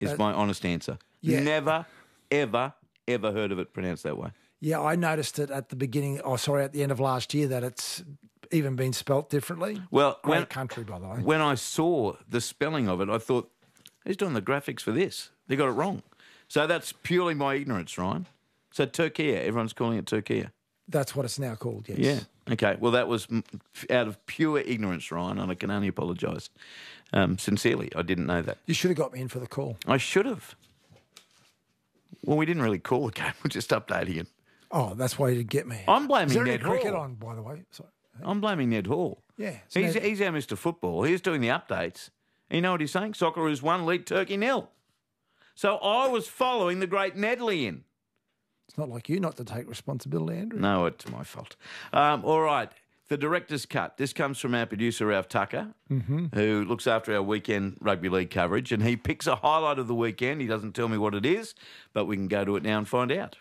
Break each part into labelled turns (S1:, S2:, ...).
S1: is my honest answer.
S2: Yeah.
S1: Never, ever, ever heard of it pronounced that way.
S2: Yeah, I noticed it at the end of last year that it's even been spelt differently.
S1: Well,
S2: Great country, by the way.
S1: When I saw the spelling of it, I thought, who's doing the graphics for this? They got it wrong. So that's purely my ignorance, Ryan. So Turkey, everyone's calling it Turkey.
S2: That's what it's now called, yes.
S1: Yeah. Okay. Well, that was out of pure ignorance, Ryan, and I can only apologise sincerely. I didn't know that.
S2: You should have got me in for the call.
S1: I should have. Well, we didn't really call the game. We're just updating it.
S2: Oh, that's why you didn't get me.
S1: I'm blaming
S2: Is there
S1: Ned
S2: any cricket
S1: Hall.
S2: on, by the way? Sorry.
S1: I'm blaming Ned Hall.
S2: Yeah.
S1: He's our Mr. Football. He's doing the updates. And you know what he's saying? Socceroos 1, lead Turkey 0. So I was following the great Nedley in.
S2: It's not like you not to take responsibility, Andrew.
S1: No, it's my fault. All right. The director's cut. This comes from our producer, Ralph Tucker, who looks after our weekend rugby league coverage, and he picks a highlight of the weekend. He doesn't tell me what it is, but we can go to it now and find out.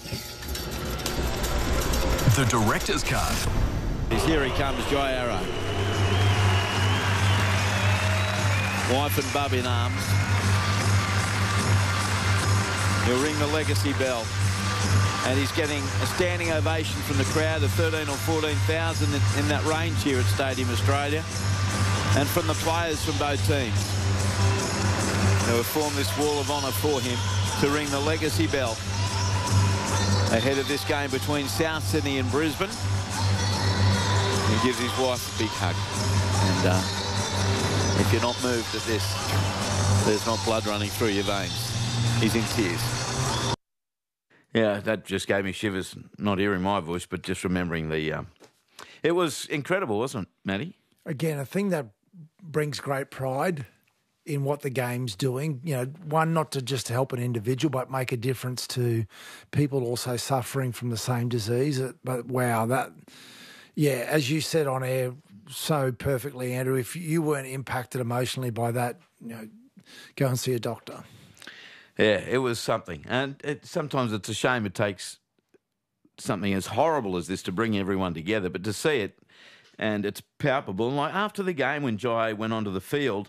S3: The director's cut.
S4: Here he comes, Jai Arrow. Wife and bub in arms. He'll ring the legacy bell. And he's getting a standing ovation from the crowd of 13 or 14,000 in that range here at Stadium Australia. And from the players from both teams who have formed this wall of honour for him to ring the legacy bell ahead of this game between South Sydney and Brisbane. He gives his wife a big hug. And if you're not moved at this, there's not blood running through your veins. He's in tears.
S1: Yeah, that just gave me shivers, not hearing my voice, but just remembering the... It was incredible, wasn't it, Matty?
S2: Again, a thing that brings great pride in what the game's doing. You know, one, not to just help an individual, but make a difference to people also suffering from the same disease. But, wow, that... Yeah, as you said on air so perfectly, Andrew, if you weren't impacted emotionally by that, you know, go and see a doctor.
S1: Yeah, it was something. And sometimes it's a shame it takes something as horrible as this to bring everyone together, but to see it, and it's palpable. And like after the game when Jai went onto the field,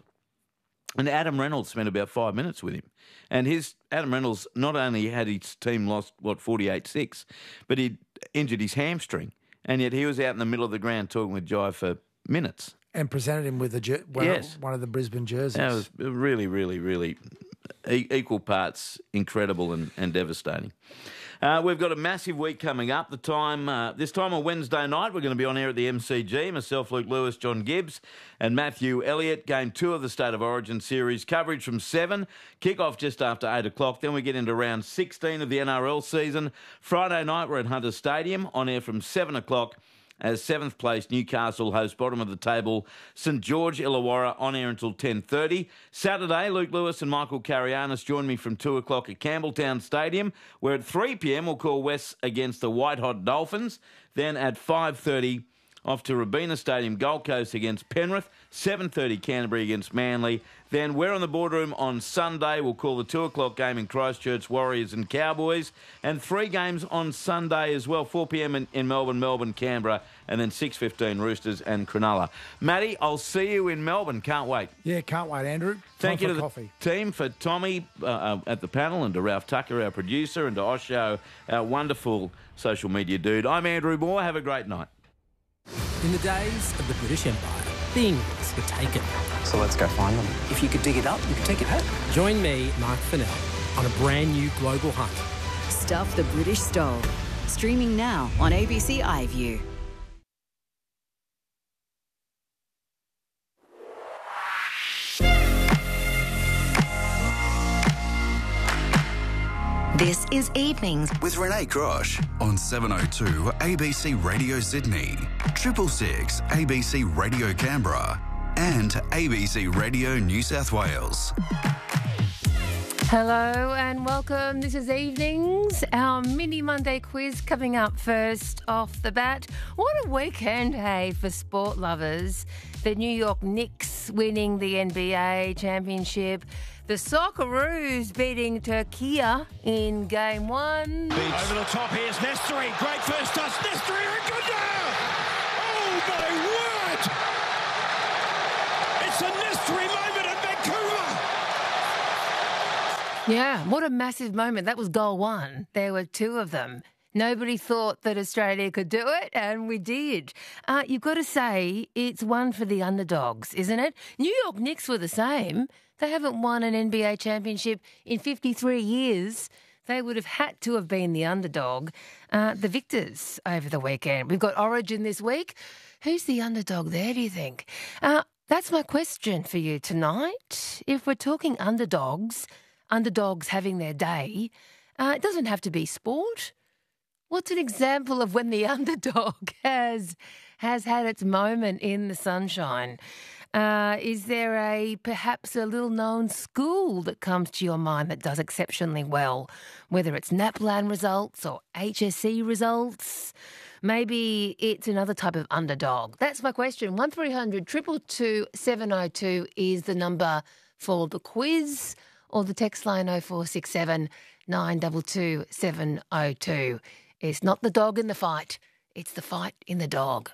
S1: and Adam Reynolds spent about 5 minutes with him. And Adam Reynolds not only had his team lost, 48-6, but he'd injured his hamstring. And yet he was out in the middle of the ground talking with Jai for minutes. And
S2: presented him with one of the Brisbane jerseys.
S1: That was really, really, really equal parts incredible and devastating. We've got a massive week coming up. This time on Wednesday night, we're going to be on air at the MCG. Myself, Luke Lewis, John Gibbs and Matthew Elliott. Game 2 of the State of Origin series. Coverage from 7. Kick-off just after 8 o'clock. Then we get into round 16 of the NRL season. Friday night, we're at Hunter Stadium. On air from 7 o'clock. As 7th place Newcastle host bottom of the table St George Illawarra on air until 10:30. Saturday, Luke Lewis and Michael Carianis join me from 2 o'clock at Campbelltown Stadium, where at 3 p.m. we'll call West against the White Hot Dolphins. Then at 5:30 off to Robina Stadium, Gold Coast against Penrith. 7:30 Canterbury against Manly. Then we're on the boardroom on Sunday. We'll call the 2 o'clock game in Christchurch, Warriors and Cowboys. And 3 games on Sunday as well. 4 p.m. in Melbourne, Canberra. And then 6:15 Roosters and Cronulla. Matty, I'll see you in Melbourne. Can't wait.
S2: Yeah, can't wait, Andrew.
S1: Thank you to
S2: coffee.
S1: The team, for Tommy at the panel, and to Ralph Tucker, our producer, and to Osho, our wonderful social media dude. I'm Andrew Moore. Have a great night.
S5: In the days of the British Empire, things were taken.
S6: So let's go find them.
S7: If you could dig it up, you could take it home.
S5: Join me, Mark Fennell, on a brand new global hunt.
S8: Stuff the British Stole. Streaming now on ABC iView.
S9: This is Evenings
S3: with Renee Grosh on 702 ABC Radio Sydney, 666 ABC Radio Canberra, and ABC Radio New South Wales.
S10: Hello and welcome. This is Evenings, our mini Monday quiz coming up first off the bat. What a weekend, hey, for sport lovers. The New York Knicks winning the NBA championship. The Socceroos beating Turkey in Game 1.
S11: Over the top, here's Nestory. Great first touch. Nestory Ragunda! Oh, my word! It's a Nestory moment at Vancouver!
S10: Yeah, what a massive moment. That was goal one. There were two of them. Nobody thought that Australia could do it, and we did. You've got to say it's one for the underdogs, isn't it? New York Knicks were the same. They haven't won an NBA championship in 53 years. They would have had to have been the underdog, the victors over the weekend. We've got Origin this week. Who's the underdog there, do you think? That's my question for you tonight. If we're talking underdogs having their day, it doesn't have to be sport. What's an example of when the underdog has had its moment in the sunshine? Is there perhaps a little-known school that comes to your mind that does exceptionally well, whether it's NAPLAN results or HSC results? Maybe it's another type of underdog. That's my question. 1300 222 702 is the number for the quiz, or the text line 0467 922 702. It's not the dog in the fight, it's the fight in the dog.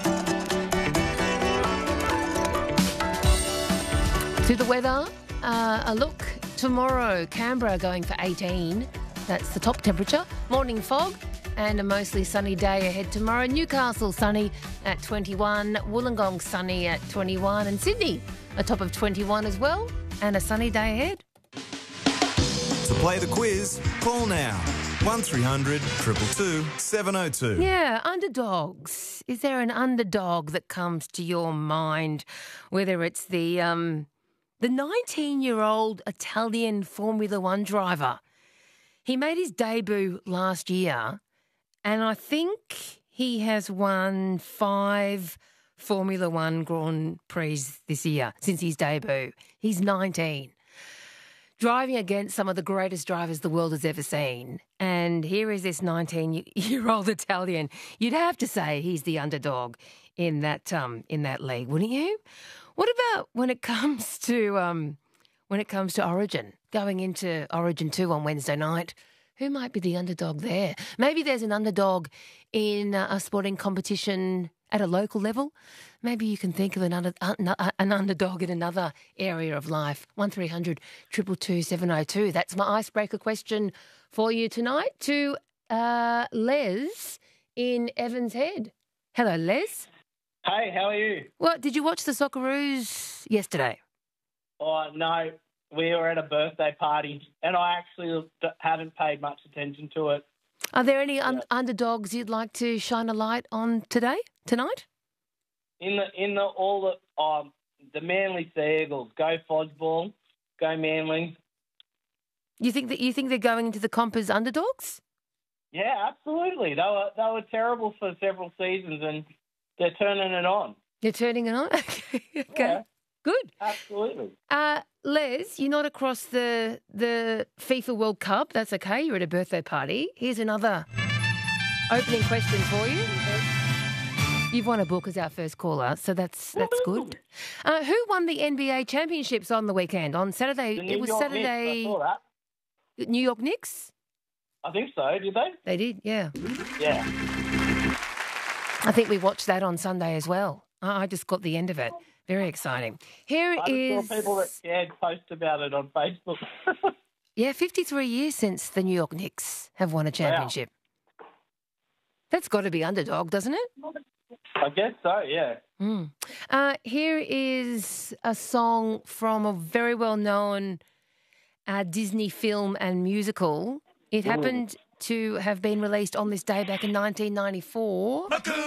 S10: To the weather, a look. Tomorrow, Canberra going for 18. That's the top temperature. Morning fog and a mostly sunny day ahead tomorrow. Newcastle sunny at 21. Wollongong sunny at 21. And Sydney a top of 21 as well. And a sunny day ahead.
S6: To play the quiz, call now. 1300 222 702.
S10: Yeah, underdogs. Is there an underdog that comes to your mind? Whether it's the 19-year-old Italian Formula One driver. He made his debut last year, and I think he has won 5 Formula One Grand Prix this year since his debut. He's 19. Driving against some of the greatest drivers the world has ever seen. And here is this 19-year-old Italian. You'd have to say he's the underdog in that league, wouldn't you? What about when it comes to Origin, going into Origin 2 on Wednesday night? Who might be the underdog there? Maybe there's an underdog in a sporting competition at a local level. Maybe you can think of an underdog in another area of life. 1300 222 702. That's my icebreaker question for you tonight. To Les in Evans Head. Hello, Les.
S12: Hey, how are you?
S10: What, did you watch the Socceroos yesterday?
S12: Oh, no. We were at a birthday party, and I actually haven't paid much attention to it.
S10: Are there any underdogs you'd like to shine a light on tonight?
S12: The Manly Sea Eagles. Go Fodgeball. Go Manly.
S10: You think they're going into the comp as underdogs?
S12: Yeah, absolutely. They were terrible for several seasons, and they're turning it on.
S10: You're turning it on? Okay.
S12: Yeah.
S10: Good.
S12: Absolutely.
S10: Les, you're not across the FIFA World Cup. That's okay. You're at a birthday party. Here's another opening question for you. You've won a book as our first caller, so that's good. Who won the NBA championships on the weekend? On Saturday, it was Saturday.
S12: Knicks, I saw that.
S10: New York Knicks?
S12: I think so. Did they?
S10: They did, yeah.
S12: Yeah.
S10: I think we watched that on Sunday as well. I just got the end of it. Very exciting. I
S12: saw people that post about it on Facebook.
S10: Yeah, 53 years since the New York Knicks have won a championship. Wow. That's got to be underdog, doesn't it?
S12: I guess so, yeah.
S10: Here is a song from a very well-known Disney film and musical. It happened to have been released on this day back in 1994.